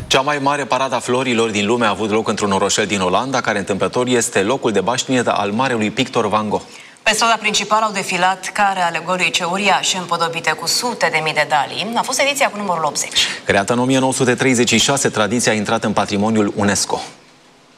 Cea mai mare parada florilor din lume a avut loc într-un orășel din Olanda, care întâmplător este locul de baștină al marelui pictor Van Gogh. Pe strada principală au defilat care alegorice uriașe împodobite cu sute de mii de dalii. A fost ediția cu numărul 80. Creată în 1936, tradiția a intrat în patrimoniul UNESCO.